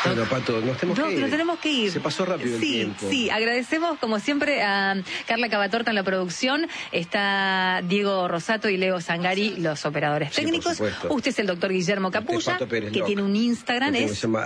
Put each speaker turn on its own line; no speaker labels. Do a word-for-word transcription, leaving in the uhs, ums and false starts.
Bueno, Pato, nos tenemos
no,
que ir.
Nos tenemos que ir.
Se pasó rápido
sí,
el tiempo.
Sí, agradecemos como siempre a Carla Cavatorta en la producción. Está Diego Rosato y Leo Zangari, los operadores
Sí,
técnicos.
por supuesto.
Usted es el doctor Guillermo Capulla,
Pato Pérez
que
Loc.
tiene un Instagram.
Que
Es...
se llama